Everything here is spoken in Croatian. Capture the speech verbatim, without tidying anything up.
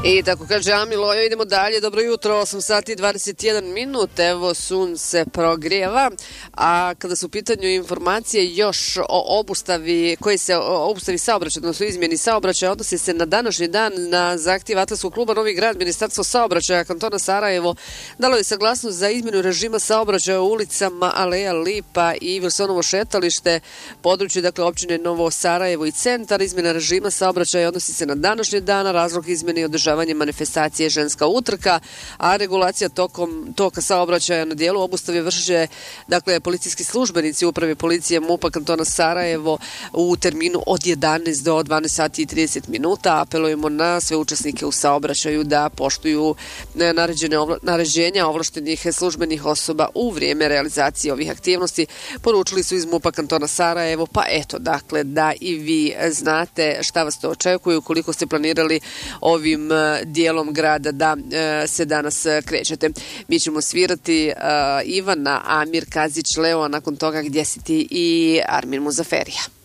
I tako kaže Amilojo, idemo dalje. Dobro jutro, osam sati i dvadeset jedan minut, evo sunce progreva, a kada su u pitanju informacije još o obustavi, koji se o obustavi saobraćaja, odnosno izmjeni saobraćaja, odnosi se na današnji dan na zahtjev Atletskog kluba Novi Grad. Ministarstvo saobraćaja kantona Sarajevo dalo je saglasnost za izmjenu režima saobraćaja u ulicama Aleja Lipa i Wilsonovo šetalište, područje dakle općine Novo Sarajevo i centar. Izmjena režima saobraćaja odnosi se na današnji dan, razlog izmjene i održavanje manifestacije Ženska utrka, a regulacija tokom toka saobraćaja na dijelu obustave vrše dakle policijski službenici uprave policije MUP-a kantona Sarajevo u terminu od jedanaest do dvanaest sati i trideset minuta. Apelujemo na sve učesnike u saobraćaju da poštuju naređene ovla, naređenja ovlaštenih službenih osoba u vrijeme realizacije ovih aktivnosti, poručili su iz MUP-a kantona Sarajevo. Pa eto, dakle, da i vi znate šta vas to očekuje ukoliko ste planirali ovim dijelom grada da e, se danas krećete. Mi ćemo svirati e, Ivana, Amir Kazić, Leo, a nakon toga Gdje si ti i Armin Muzaferija.